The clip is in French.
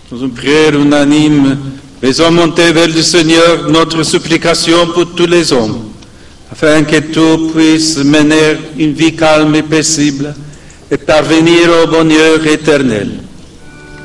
Dans une prière unanime, faisons monter vers le Seigneur notre supplication pour tous les hommes, afin que tout puisse mener une vie calme et paisible et parvenir au bonheur éternel.